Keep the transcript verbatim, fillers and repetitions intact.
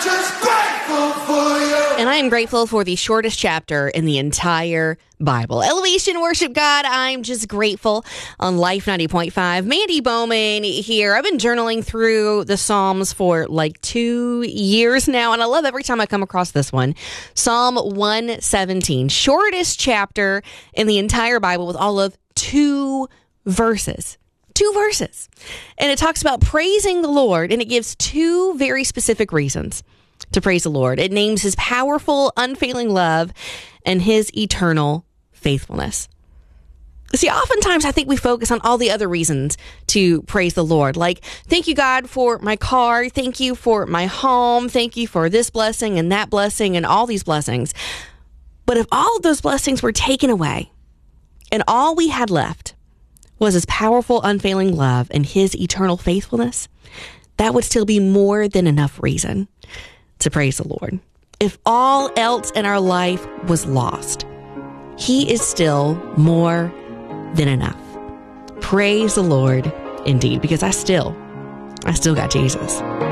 just grateful for you. And I am grateful for the shortest chapter in the entire Bible. Elevation Worship God, I'm just grateful on Life ninety point five. Mandy Bowman here. I've been journaling through the Psalms for like two years now, and I love every time I come across this one. Psalm one seventeen, shortest chapter in the entire Bible with all of two verses. Two verses. And it talks about praising the Lord, and it gives two very specific reasons to praise the Lord. It names his powerful, unfailing love and his eternal faithfulness. See, oftentimes I think we focus on all the other reasons to praise the Lord. Like, thank you, God, for my car. Thank you for my home. Thank you for this blessing and that blessing and all these blessings. But if all of those blessings were taken away and all we had left was his powerful, unfailing love and his eternal faithfulness, that would still be more than enough reason to praise the Lord. If all else in our life was lost, he is still more than enough. Praise the Lord indeed, because I still, I still got Jesus.